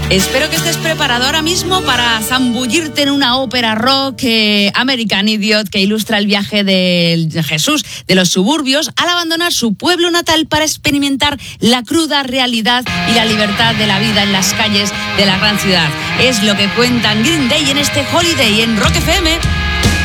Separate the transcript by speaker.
Speaker 1: Espero que estés preparado ahora mismo para zambullirte en una ópera rock American Idiot que ilustra el viaje de Jesús de los suburbios al abandonar su pueblo natal para experimentar la cruda realidad y la libertad de la vida en las calles de la gran ciudad. Es lo que cuentan Green Day en este Holiday en Rock FM.